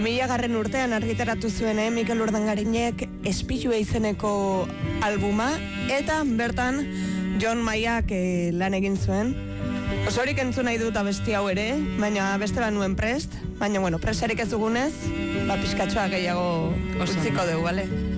2000 urtean argitaratu zuen Mikel Urdangarinek Espilua izeneko albuma, eta bertan Jon Maiak lan egin zuen. Osorik entzun nahi dut abesti hau ere, baina beste banuen prest, baina presarik ez dugunez, pixkatxoa gehiago utziko dugu, bale?